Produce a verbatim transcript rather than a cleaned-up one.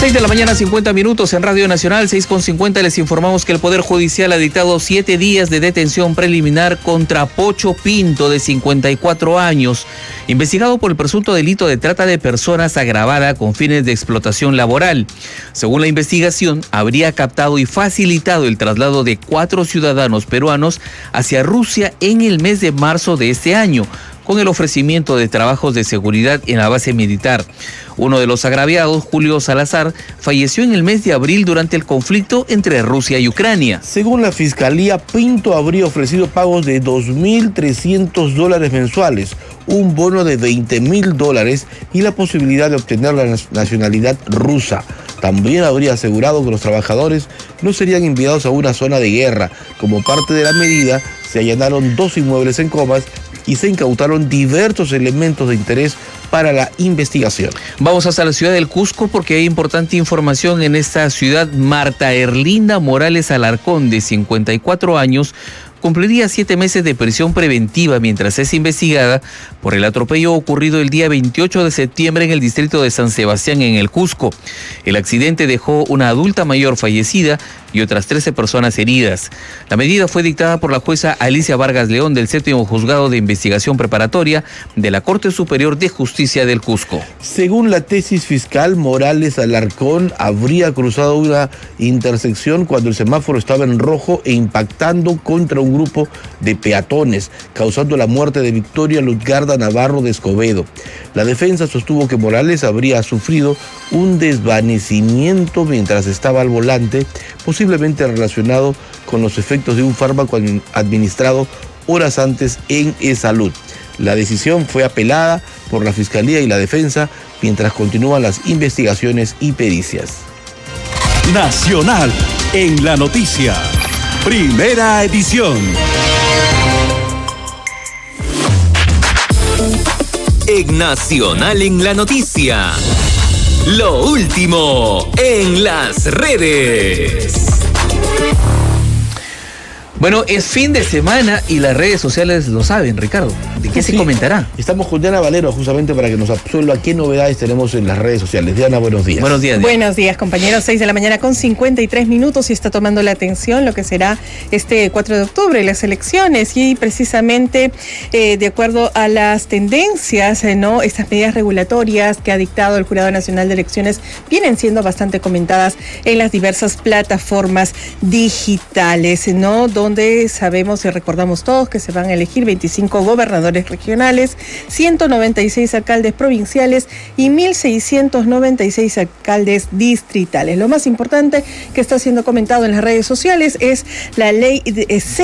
seis de la mañana, cincuenta minutos en Radio Nacional, seis con cincuenta. Les informamos que el Poder Judicial ha dictado siete días de detención preliminar contra Pocho Pinto, de cincuenta y cuatro años, investigado por el presunto delito de trata de personas agravada con fines de explotación laboral. Según la investigación, habría captado y facilitado el traslado de cuatro ciudadanos peruanos hacia Rusia en el mes de marzo de este año, con el ofrecimiento de trabajos de seguridad en la base militar. Uno de los agraviados, Julio Salazar, falleció en el mes de abril durante el conflicto entre Rusia y Ucrania. Según la Fiscalía, Pinto habría ofrecido pagos de dos mil trescientos dólares mensuales, un bono de veinte mil dólares y la posibilidad de obtener la nacionalidad rusa. También habría asegurado que los trabajadores no serían enviados a una zona de guerra. Como parte de la medida, se allanaron dos inmuebles en Comas y se incautaron diversos elementos de interés para la investigación. Vamos hasta la ciudad del Cusco porque hay importante información en esta ciudad. Marta Erlinda Morales Alarcón, de cincuenta y cuatro años, cumpliría siete meses de prisión preventiva mientras es investigada por el atropello ocurrido el día veintiocho de septiembre en el distrito de San Sebastián, en el Cusco. El accidente dejó una adulta mayor fallecida y otras trece personas heridas. La medida fue dictada por la jueza Alicia Vargas León del séptimo Juzgado de Investigación Preparatoria de la Corte Superior de Justicia del Cusco. Según la tesis fiscal, Morales Alarcón habría cruzado una intersección cuando el semáforo estaba en rojo e impactando contra un grupo de peatones, causando la muerte de Victoria Lutgarda Navarro de Escobedo. La defensa sostuvo que Morales habría sufrido un desvanecimiento mientras estaba al volante, posiblemente relacionado con los efectos de un fármaco administrado horas antes en E-Salud. La decisión fue apelada por la Fiscalía y la defensa mientras continúan las investigaciones y pericias. Nacional en la noticia. Primera edición. En Nacional en la noticia. Lo último en las redes. Bueno, es fin de semana y las redes sociales lo saben, Ricardo. ¿De qué sí, se comentará? Estamos con Diana Valero justamente para que nos absuelva qué novedades tenemos en las redes sociales. Diana, buenos días. Buenos días, Diana. Buenos días, compañeros. seis de la mañana con cincuenta y tres minutos y está tomando la atención lo que será este cuatro de octubre, las elecciones, y precisamente eh, de acuerdo a las tendencias, eh, ¿no? Estas medidas regulatorias que ha dictado el Jurado Nacional de Elecciones vienen siendo bastante comentadas en las diversas plataformas digitales, ¿no? Donde donde sabemos y recordamos todos que se van a elegir veinticinco gobernadores regionales, ciento noventa y seis alcaldes provinciales y mil seiscientos noventa y seis alcaldes distritales. Lo más importante que está siendo comentado en las redes sociales es la ley de